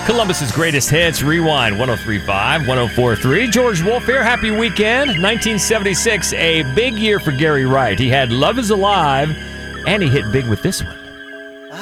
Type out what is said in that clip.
Columbus's greatest hits, Rewind 103.5, 104.3. George Wolf here. Happy weekend. 1976, a big year for Gary Wright. He had Love is Alive, and he hit big with this one.